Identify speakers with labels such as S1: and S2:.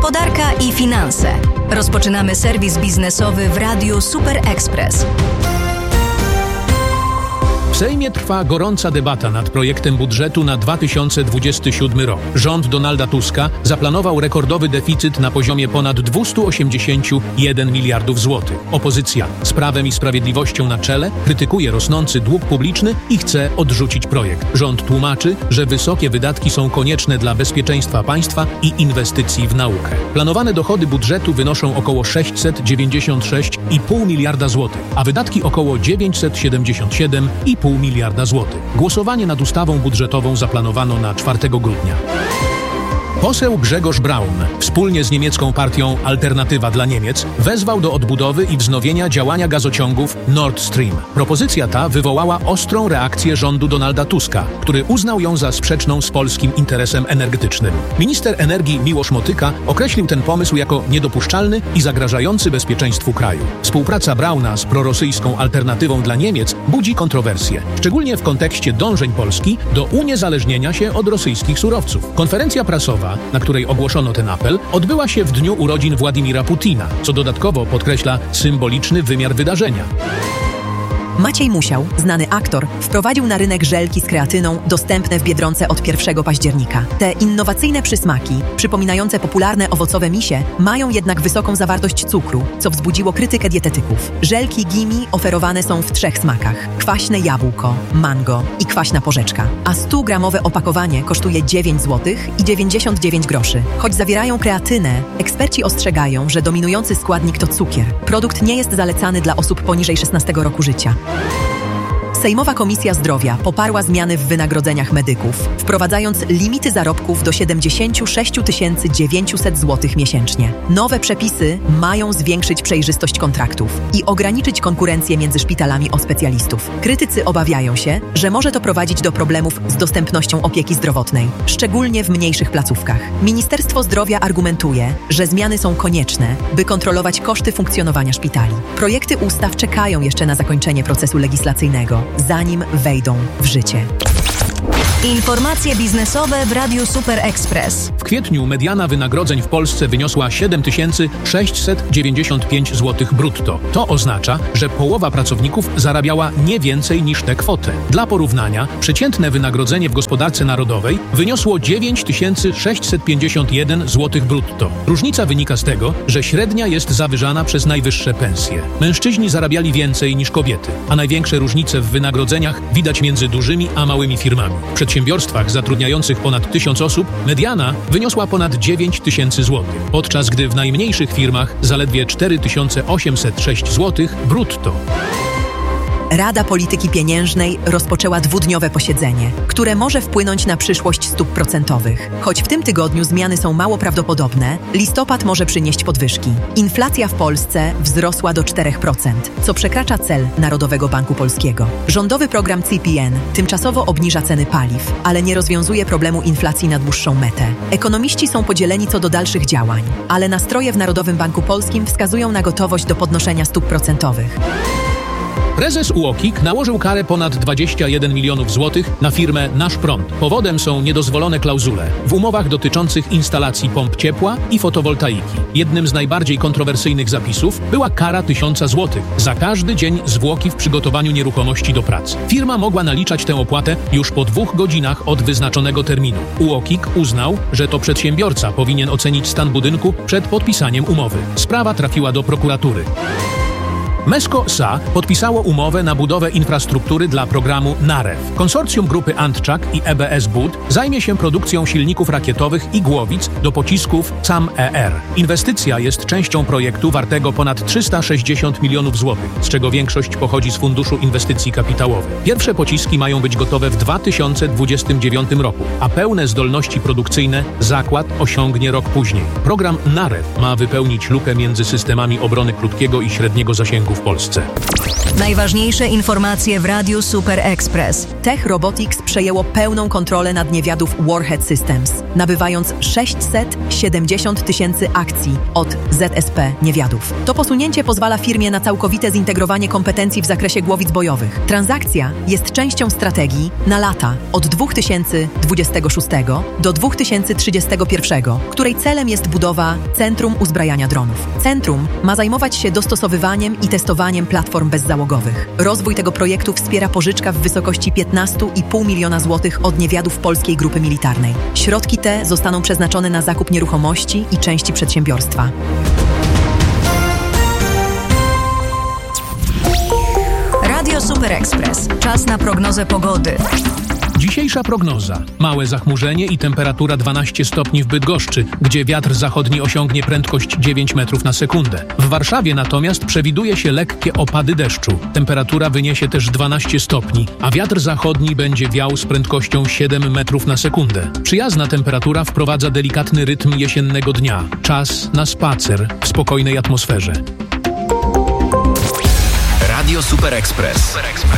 S1: Gospodarka i finanse. Rozpoczynamy serwis biznesowy w Radiu Super Express.
S2: W Sejmie trwa gorąca debata nad projektem budżetu na 2027 rok. Rząd Donalda Tuska zaplanował rekordowy deficyt na poziomie ponad 281 miliardów złotych. Opozycja z Prawem i Sprawiedliwością na czele krytykuje rosnący dług publiczny i chce odrzucić projekt. Rząd tłumaczy, że wysokie wydatki są konieczne dla bezpieczeństwa państwa i inwestycji w naukę. Planowane dochody budżetu wynoszą około 696,5 miliarda złotych, a wydatki około 977,5 miliarda złotych. Głosowanie nad ustawą budżetową zaplanowano na 4 grudnia. Poseł Grzegorz Braun, wspólnie z niemiecką partią Alternatywa dla Niemiec, wezwał do odbudowy i wznowienia działania gazociągów Nord Stream. Propozycja ta wywołała ostrą reakcję rządu Donalda Tuska, który uznał ją za sprzeczną z polskim interesem energetycznym. Minister energii Miłosz Motyka określił ten pomysł jako niedopuszczalny i zagrażający bezpieczeństwu kraju. Współpraca Brauna z prorosyjską Alternatywą dla Niemiec budzi kontrowersje, szczególnie w kontekście dążeń Polski do uniezależnienia się od rosyjskich surowców. Konferencja prasowa, na której ogłoszono ten apel, odbyła się w dniu urodzin Władimira Putina, co dodatkowo podkreśla symboliczny wymiar wydarzenia.
S3: Maciej Musiał, znany aktor, wprowadził na rynek żelki z kreatyną dostępne w Biedronce od 1 października. Te innowacyjne przysmaki, przypominające popularne owocowe misie, mają jednak wysoką zawartość cukru, co wzbudziło krytykę dietetyków. Żelki Gimi oferowane są w 3 smakach: kwaśne jabłko, mango i kwaśna porzeczka. A 100-gramowe opakowanie kosztuje 9 zł i 99 groszy. Choć zawierają kreatynę, eksperci ostrzegają, że dominujący składnik to cukier. Produkt nie jest zalecany dla osób poniżej 16 roku życia. Sejmowa Komisja Zdrowia poparła zmiany w wynagrodzeniach medyków, wprowadzając limity zarobków do 76 900 zł miesięcznie. Nowe przepisy mają zwiększyć przejrzystość kontraktów i ograniczyć konkurencję między szpitalami o specjalistów. Krytycy obawiają się, że może to prowadzić do problemów z dostępnością opieki zdrowotnej, szczególnie w mniejszych placówkach. Ministerstwo Zdrowia argumentuje, że zmiany są konieczne, by kontrolować koszty funkcjonowania szpitali. Projekty ustaw czekają jeszcze na zakończenie procesu legislacyjnego, zanim wejdą w życie.
S1: Informacje biznesowe w Radiu Super Express.
S2: W kwietniu mediana wynagrodzeń w Polsce wyniosła 7695 zł brutto. To oznacza, że połowa pracowników zarabiała nie więcej niż tę kwotę. Dla porównania, przeciętne wynagrodzenie w gospodarce narodowej wyniosło 9651 zł brutto. Różnica wynika z tego, że średnia jest zawyżana przez najwyższe pensje. Mężczyźni zarabiali więcej niż kobiety, a największe różnice w wynagrodzeniach widać między dużymi a małymi firmami. W przedsiębiorstwach zatrudniających ponad 1000 osób mediana wyniosła ponad 9000 zł, podczas gdy w najmniejszych firmach zaledwie 4806 zł brutto.
S3: Rada Polityki Pieniężnej rozpoczęła 2-dniowe posiedzenie, które może wpłynąć na przyszłość stóp procentowych. Choć w tym tygodniu zmiany są mało prawdopodobne, listopad może przynieść podwyżki. Inflacja w Polsce wzrosła do 4%, co przekracza cel Narodowego Banku Polskiego. Rządowy program CPN tymczasowo obniża ceny paliw, ale nie rozwiązuje problemu inflacji na dłuższą metę. Ekonomiści są podzieleni co do dalszych działań, ale nastroje w Narodowym Banku Polskim wskazują na gotowość do podnoszenia stóp procentowych.
S2: Prezes UOKiK nałożył karę ponad 21 milionów złotych na firmę Nasz Prąd. Powodem są niedozwolone klauzule w umowach dotyczących instalacji pomp ciepła i fotowoltaiki. Jednym z najbardziej kontrowersyjnych zapisów była kara 1000 złotych za każdy dzień zwłoki w przygotowaniu nieruchomości do pracy. Firma mogła naliczać tę opłatę już po 2 godzinach od wyznaczonego terminu. UOKiK uznał, że to przedsiębiorca powinien ocenić stan budynku przed podpisaniem umowy. Sprawa trafiła do prokuratury. Mesco S.A. podpisało umowę na budowę infrastruktury dla programu NAREW. Konsorcjum grupy Antczak i EBS Bud zajmie się produkcją silników rakietowych i głowic do pocisków SAM-ER. Inwestycja jest częścią projektu wartego ponad 360 milionów złotych, z czego większość pochodzi z Funduszu Inwestycji Kapitałowych. Pierwsze pociski mają być gotowe w 2029 roku, a pełne zdolności produkcyjne zakład osiągnie rok później. Program NAREW ma wypełnić lukę między systemami obrony krótkiego i średniego zasięgu w Polsce.
S1: Najważniejsze informacje w Radiu Super Express.
S3: Tech Robotics przejęło pełną kontrolę nad Niewiadów Warhead Systems, nabywając 670 000 akcji od ZSP Niewiadów. To posunięcie pozwala firmie na całkowite zintegrowanie kompetencji w zakresie głowic bojowych. Transakcja jest częścią strategii na lata od 2026 do 2031, której celem jest budowa Centrum Uzbrajania Dronów. Centrum ma zajmować się dostosowywaniem i testowaniem platform bezzałogowych. Rozwój tego projektu wspiera pożyczka w wysokości 15,5 miliona złotych od Niewiadów Polskiej Grupy Militarnej. Środki te zostaną przeznaczone na zakup nieruchomości i części przedsiębiorstwa.
S1: Radio Super Express. Czas na prognozę pogody.
S2: Dzisiejsza prognoza. Małe zachmurzenie i temperatura 12 stopni w Bydgoszczy, gdzie wiatr zachodni osiągnie prędkość 9 metrów na sekundę. W Warszawie natomiast przewiduje się lekkie opady deszczu. Temperatura wyniesie też 12 stopni, a wiatr zachodni będzie wiał z prędkością 7 metrów na sekundę. Przyjazna temperatura wprowadza delikatny rytm jesiennego dnia. Czas na spacer w spokojnej atmosferze.
S4: Radio Super Express.